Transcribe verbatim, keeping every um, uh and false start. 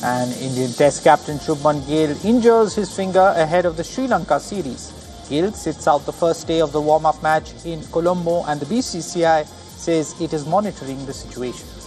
And Indian Test captain Shubman Gill injures his finger ahead of the Sri Lanka series. Gill sits out the first day of the warm-up match in Colombo, and the B C C I says it is monitoring the situation.